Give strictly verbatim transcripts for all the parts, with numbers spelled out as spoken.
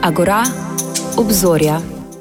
Agora, obzorja.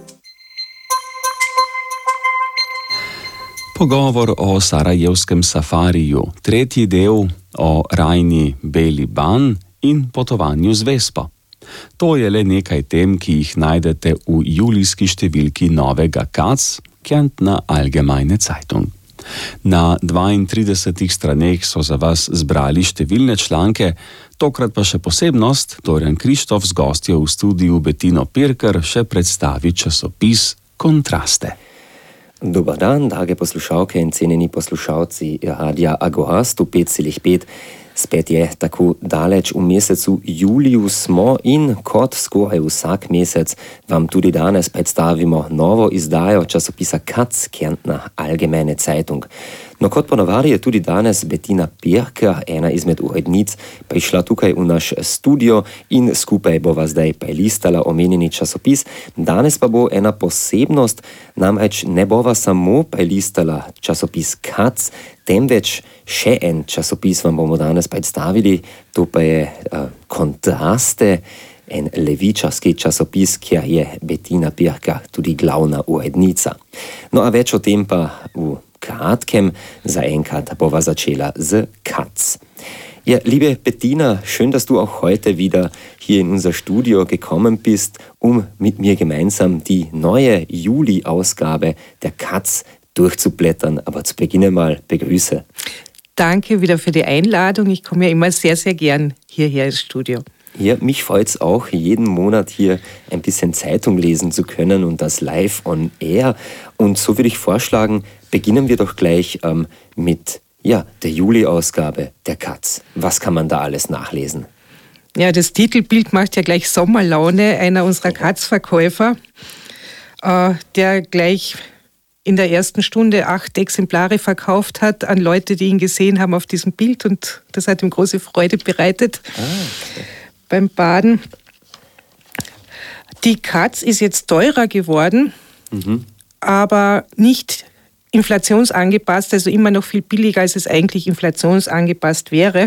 Pogovor o sarajevskem safariju, tretji del o rajni Beli Ban in potovanju z Vespo. To je le nekaj tem, ki jih najdete v julijski številki novega K A C, Kärntner Allgemeine Zeitung. Na dvaintridesetih straneh so za vas zbrali številne članke, tokrat pa še posebnost, Dorjan Krištof z gostjo v studiu Bettino Pirker še predstavi časopis Kontraste. Dobar dan, drage poslušalke in cenjeni poslušalci Radia Agora sto pet celih pet. Spet je tako daleč v mesecu juliju smo in kot skoraj vsak mesec vam tudi danes predstavimo novo izdajo časopisa K A C, Kärntner Allgemeine Zeitung. No, kot ponavadi je tudi danes Bettina Pirker, ena izmed urednic, prišla tukaj v naš studio in skupaj bova zdaj prelistala omenjeni časopis. Danes pa bo ena posebnost, namreč ne bova samo prelistala časopis K A C, temveč še en časopis vam bomo danes predstavili, to pa je uh, Kontraste, en levičarski časopis, kjer je Bettina Pirker tudi glavna urednica. No, a več o tem pa v kratkem, zaenkrat bova začela z K A C. Ja, liebe Bettina, schön, dass du auch heute wieder hier in unser Studio gekommen bist, um mit mir gemeinsam die neue Juli-Ausgabe der K A C durchzublättern. Aber zu Beginn mal begrüße. Danke wieder für die Einladung. Ich komme ja immer sehr, sehr gern hierher ins Studio. Ja, mich freut es auch, jeden Monat hier ein bisschen Zeitung lesen zu können und das live on air. Und so würde ich vorschlagen, beginnen wir doch gleich ähm, mit ja, der Juli-Ausgabe der K A C. Was kann man da alles nachlesen? Ja, das Titelbild macht ja gleich Sommerlaune. Einer unserer K A C-Verkäufer, äh, der gleich in der ersten Stunde acht Exemplare verkauft hat an Leute, die ihn gesehen haben auf diesem Bild. Und das hat ihm große Freude bereitet ah, okay. beim Baden. Die K A C ist jetzt teurer geworden, mhm. aber nicht inflationsangepasst, also immer noch viel billiger, als es eigentlich inflationsangepasst wäre.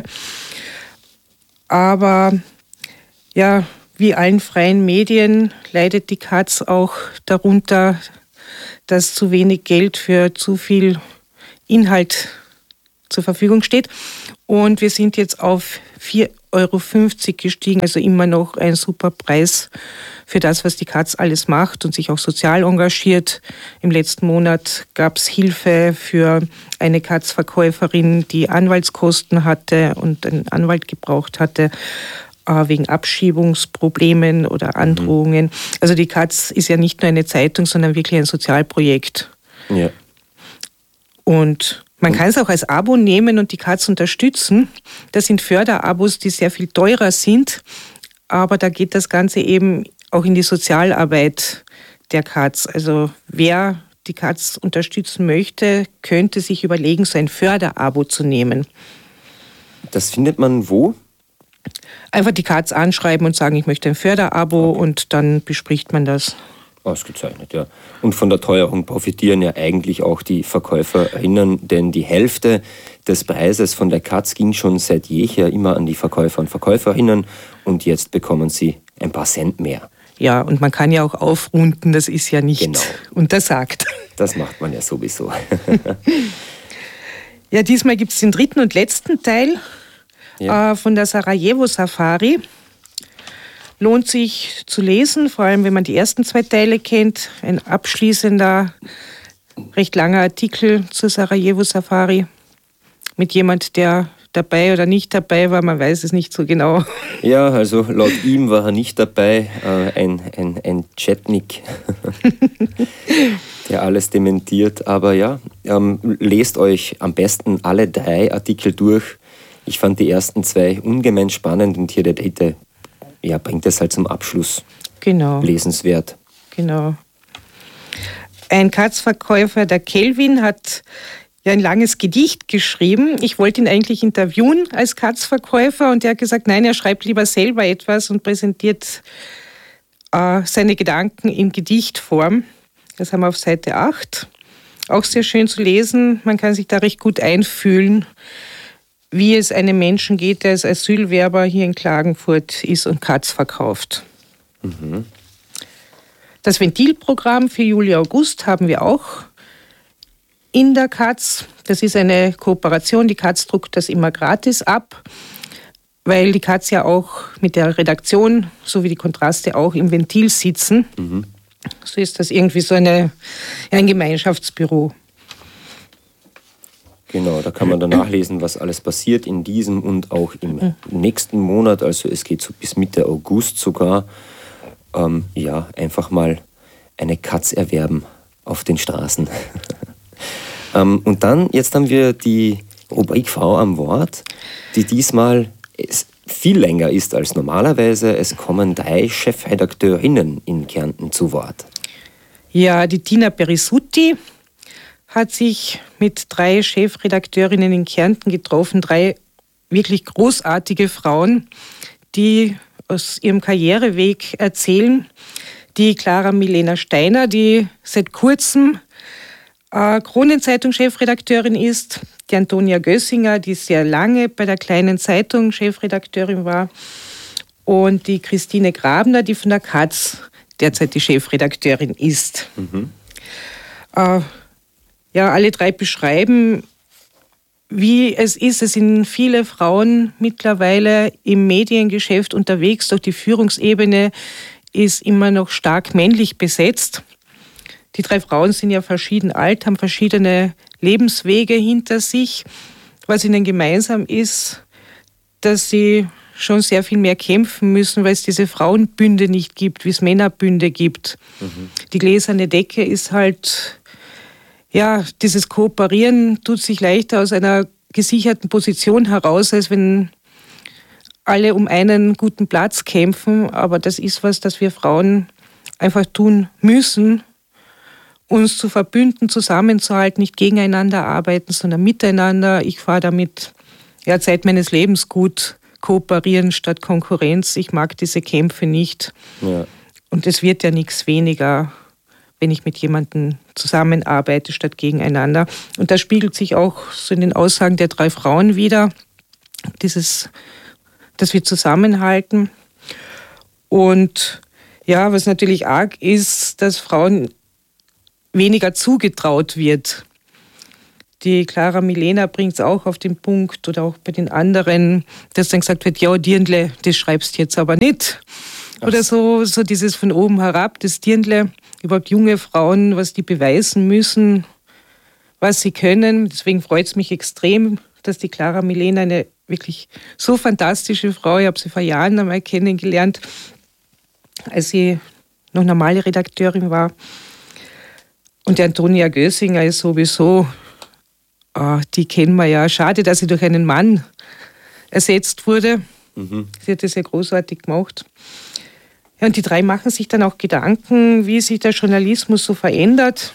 Aber ja, wie allen freien Medien leidet die K A C auch darunter, dass zu wenig Geld für zu viel Inhalt zur Verfügung steht. Und wir sind jetzt auf vier Euro fünfzig gestiegen, also immer noch ein super Preis für das, was die K A C alles macht und sich auch sozial engagiert. Im letzten Monat gab es Hilfe für eine K A C-Verkäuferin, die Anwaltskosten hatte und einen Anwalt gebraucht hatte, wegen Abschiebungsproblemen oder Androhungen. Mhm. Also die K A C ist ja nicht nur eine Zeitung, sondern wirklich ein Sozialprojekt. Ja. Und man kann es auch als Abo nehmen und die K A C unterstützen. Das sind Förderabos, die sehr viel teurer sind, aber da geht das Ganze eben auch in die Sozialarbeit der K A C. Also wer die K A C unterstützen möchte, könnte sich überlegen, so ein Förderabo zu nehmen. Das findet man wo? Einfach die K A C anschreiben und sagen, ich möchte ein Förderabo okay. und dann bespricht man das. Ausgezeichnet, ja. Und von der Teuerung profitieren ja eigentlich auch die VerkäuferInnen, denn die Hälfte des Preises von der K A C ging schon seit jeher immer an die Verkäufer und VerkäuferInnen und jetzt bekommen sie ein paar Cent mehr. Ja, und man kann ja auch aufrunden, das ist ja nicht genau. untersagt. Das macht man ja sowieso. Ja, diesmal gibt es den dritten und letzten Teil ja. äh, von der Sarajevo-Safari. Lohnt sich zu lesen, vor allem wenn man die ersten zwei Teile kennt. Ein abschließender, recht langer Artikel zur Sarajevo-Safari mit jemand, der dabei oder nicht dabei war, man weiß es nicht so genau. Ja, also laut ihm war er nicht dabei, äh, ein, ein, ein Chetnik, der alles dementiert. Aber ja, ähm, lest euch am besten alle drei Artikel durch. Ich fand die ersten zwei ungemein spannend und hier der dritte ja, bringt es halt zum Abschluss. Genau. Lesenswert. Genau. Ein K A C-Verkäufer, der Kelvin, hat ja ein langes Gedicht geschrieben. Ich wollte ihn eigentlich interviewen als K A C-Verkäufer und er hat gesagt, nein, er schreibt lieber selber etwas und präsentiert äh, seine Gedanken in Gedichtform. Das haben wir auf Seite acht. Auch sehr schön zu lesen. Man kann sich da recht gut einfühlen, wie es einem Menschen geht, der als Asylwerber hier in Klagenfurt ist und K A C verkauft. Mhm. Das Ventilprogramm für Juli, August haben wir auch in der Katz. Das ist eine Kooperation. Die Katz druckt das immer gratis ab, weil die Katz ja auch mit der Redaktion sowie die Kontraste auch im Ventil sitzen. Mhm. So ist das irgendwie so eine, ein Gemeinschaftsbüro. Genau, da kann man dann nachlesen, was alles passiert in diesem und auch im nächsten Monat. Also es geht so bis Mitte August sogar. Ähm, ja, einfach mal eine Katz erwerben auf den Straßen. ähm, und dann, jetzt haben wir die Rubrik Frau am Wort, die diesmal viel länger ist als normalerweise. Es kommen drei Chefredakteurinnen in Kärnten zu Wort. Ja, die Tina Perisutti hat sich mit drei Chefredakteurinnen in Kärnten getroffen, drei wirklich großartige Frauen, die aus ihrem Karriereweg erzählen. Die Clara Milena Steiner, die seit kurzem äh, Kronenzeitung-Chefredakteurin ist, die Antonia Gössinger, die sehr lange bei der Kleinen Zeitung Chefredakteurin war, und die Christine Grabner, die von der Katz derzeit die Chefredakteurin ist. Mhm. Äh, Ja, alle drei beschreiben, wie es ist. Es sind viele Frauen mittlerweile im Mediengeschäft unterwegs, doch die Führungsebene ist immer noch stark männlich besetzt. Die drei Frauen sind ja verschieden alt, haben verschiedene Lebenswege hinter sich. Was ihnen gemeinsam ist, dass sie schon sehr viel mehr kämpfen müssen, weil es diese Frauenbünde nicht gibt, wie es Männerbünde gibt. Mhm. Die gläserne Decke ist halt... Ja, dieses Kooperieren tut sich leichter aus einer gesicherten Position heraus, als wenn alle um einen guten Platz kämpfen. Aber das ist was, das wir Frauen einfach tun müssen, uns zu verbünden, zusammenzuhalten, nicht gegeneinander arbeiten, sondern miteinander. Ich fahre damit ja, Zeit meines Lebens gut, kooperieren statt Konkurrenz. Ich mag diese Kämpfe nicht. Ja. Und es wird ja nichts weniger, wenn ich mit jemandem zusammenarbeite statt gegeneinander. Und das spiegelt sich auch so in den Aussagen der drei Frauen wider, dieses, dass wir zusammenhalten. Und ja, was natürlich arg ist, dass Frauen weniger zugetraut wird. Die Clara Milena bringt es auch auf den Punkt, oder auch bei den anderen, dass dann gesagt wird, ja, Dirndl, das schreibst du jetzt aber nicht. Oder so, so dieses von oben herab, das Dirndl, überhaupt junge Frauen, was die beweisen müssen, was sie können. Deswegen freut es mich extrem, dass die Clara Milena, eine wirklich so fantastische Frau, ich habe sie vor Jahren einmal kennengelernt, als sie noch normale Redakteurin war. Und die Antonia Gössinger ist sowieso, oh, die kennen wir ja. Schade, dass sie durch einen Mann ersetzt wurde. Mhm. Sie hat das ja großartig gemacht. Ja, und die drei machen sich dann auch Gedanken, wie sich der Journalismus so verändert.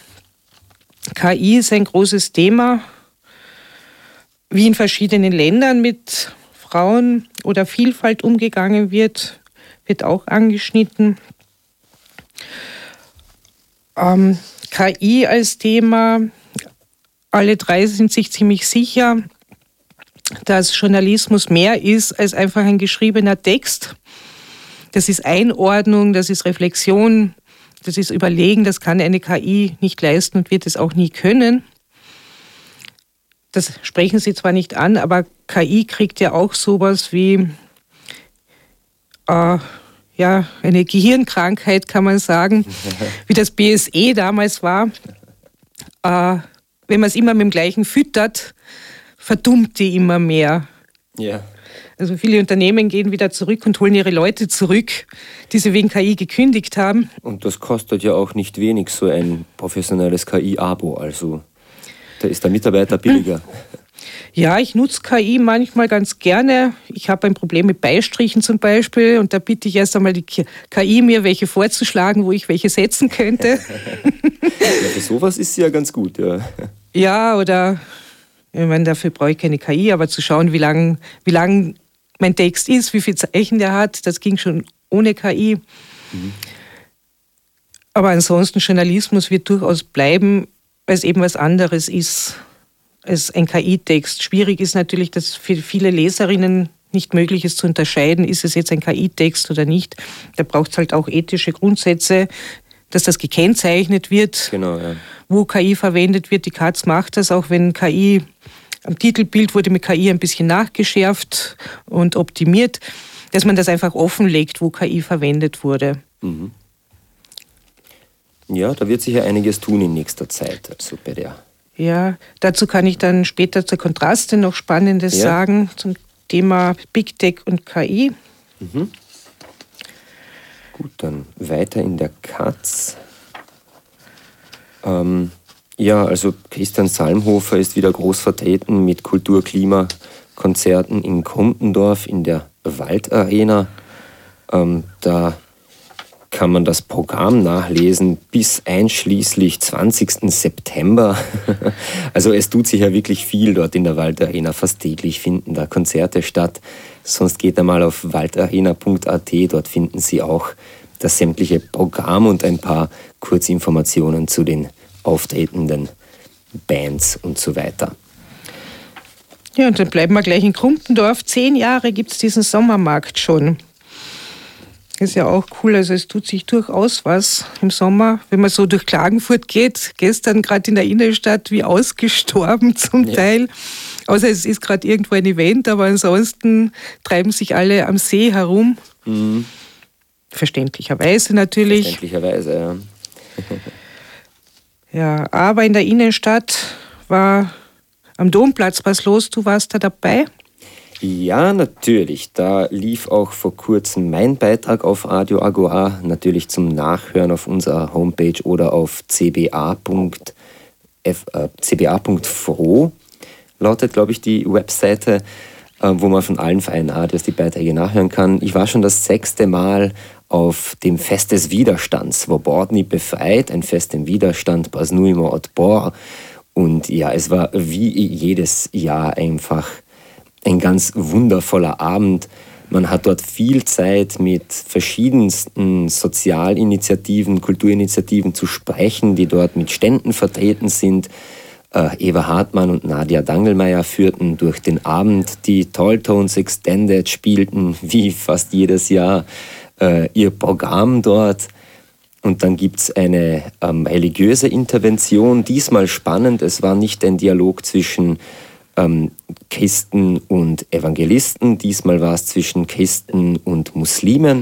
K I ist ein großes Thema, wie in verschiedenen Ländern mit Frauen oder Vielfalt umgegangen wird, wird auch angeschnitten. Ähm, K I als Thema, alle drei sind sich ziemlich sicher, dass Journalismus mehr ist als einfach ein geschriebener Text. Das ist Einordnung, das ist Reflexion, das ist Überlegen, das kann eine K I nicht leisten und wird es auch nie können. Das sprechen sie zwar nicht an, aber K I kriegt ja auch sowas wie äh, ja, eine Gehirnkrankheit, kann man sagen, wie das B S E damals war. Äh, wenn man es immer mit dem gleichen füttert, verdummt die immer mehr. Ja. Also viele Unternehmen gehen wieder zurück und holen ihre Leute zurück, die sie wegen K I gekündigt haben. Und das kostet ja auch nicht wenig, so ein professionelles K I-Abo. Also da ist der Mitarbeiter billiger. Ja, ich nutze K I manchmal ganz gerne. Ich habe ein Problem mit Beistrichen zum Beispiel und da bitte ich erst einmal die K I, mir welche vorzuschlagen, wo ich welche setzen könnte. Ja, für sowas ist sie ja ganz gut, ja. Ja, oder ich meine, dafür brauche ich keine K I, aber zu schauen, wie lang, wie lang mein Text ist, wie viele Zeichen der hat, das ging schon ohne K I. Mhm. Aber ansonsten, Journalismus wird durchaus bleiben, weil es eben was anderes ist als ein K I-Text. Schwierig ist natürlich, dass für viele Leserinnen nicht möglich ist zu unterscheiden, ist es jetzt ein K I-Text oder nicht. Da braucht es halt auch ethische Grundsätze, dass das gekennzeichnet wird, genau, ja. wo K I verwendet wird. Die Katz macht das, auch wenn K I, am Titelbild wurde mit K I ein bisschen nachgeschärft und optimiert, dass man das einfach offenlegt, wo K I verwendet wurde. Mhm. Ja, da wird sich ja einiges tun in nächster Zeit, also bei der. Ja, dazu kann ich dann später zur Kontraste noch Spannendes ja. sagen, zum Thema Big Tech und K I. Mhm. Gut, dann weiter in der Katz. Ähm, ja, also Christian Salmhofer ist wieder groß vertreten mit Kultur-Klima-Konzerten in Krumpendorf in der Waldarena. Ähm, da kann man das Programm nachlesen bis einschließlich zwanzigsten September. Also es tut sich ja wirklich viel dort in der Waldarena. Fast täglich finden da Konzerte statt. Sonst geht einmal auf waldarena punkt a t. Dort finden Sie auch das sämtliche Programm und ein paar Kurzinformationen zu den auftretenden Bands und so weiter. Ja, und dann bleiben wir gleich in Krumpendorf. Zehn Jahre gibt es diesen Sommermarkt schon. Ist ja auch cool, also es tut sich durchaus was im Sommer, wenn man so durch Klagenfurt geht, gestern gerade in der Innenstadt wie ausgestorben zum ja. Teil, außer es ist gerade irgendwo ein Event, aber ansonsten treiben sich alle am See herum, mhm. verständlicherweise natürlich. Verständlicherweise, ja. Ja, aber in der Innenstadt war am Domplatz was los, du warst da dabei? Ja, natürlich. Da lief auch vor kurzem mein Beitrag auf Radio Agora, natürlich zum Nachhören auf unserer Homepage oder auf c b a punkt f r o, lautet, glaube ich, die Webseite, wo man von allen freien Radios die Beiträge nachhören kann. Ich war schon das sechste Mal auf dem Fest des Widerstands, Swobodny befreit, ein Fest im Widerstand, Brasnuimo Odbor. Und ja, es war wie jedes Jahr einfach ein ganz wundervoller Abend. Man hat dort viel Zeit mit verschiedensten Sozialinitiativen, Kulturinitiativen zu sprechen, die dort mit Ständen vertreten sind. Äh, Eva Hartmann und Nadia Dangelmeier führten durch den Abend. Die Talltones Extended spielten wie fast jedes Jahr äh, ihr Programm dort. Und dann gibt es eine ähm, religiöse Intervention, diesmal spannend. Es war nicht ein Dialog zwischen Ähm, Christen und Evangelisten. Diesmal war es zwischen Christen und Muslimen.